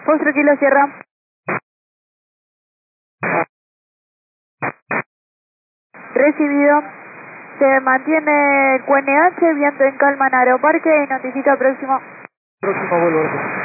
Foxtrot Kilo Sierra. Recibido. Se mantiene QNH, viento en calma en Aeroparque y notifica próximo. Próximo vuelo.